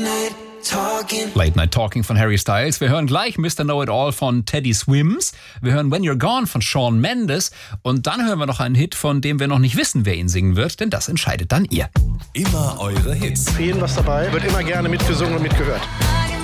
Late Night Talking von Harry Styles. Wir hören gleich Mr. Know-It-All von Teddy Swims. Wir hören When You're Gone von Shawn Mendes. Und dann hören wir noch einen Hit, von dem wir noch nicht wissen, wer ihn singen wird, denn das entscheidet dann ihr. Immer eure Hits. Für jeden was dabei. Wird immer gerne mitgesungen und mitgehört.